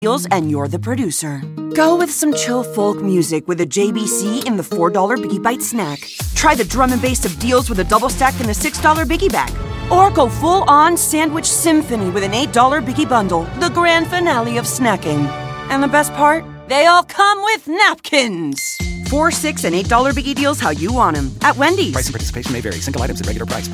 deals and you're the producer. Go with some chill folk music with a JBC in the $4 Biggie Bite snack. Try the drum and bass of deals with a double stack in the $6 Biggie Bag. Or go full-on sandwich symphony with an $8 Biggie Bundle, the grand finale of snacking. And the best part? They all come with napkins. $4, $6, and $8 Biggie deals how you want them at Wendy's. Price and participation may vary. Single items at regular price.